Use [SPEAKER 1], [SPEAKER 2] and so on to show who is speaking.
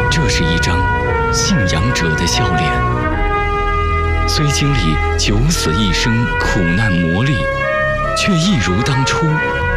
[SPEAKER 1] 这是一张信仰者的笑脸。虽经历九死一生苦难磨砺，却一如当初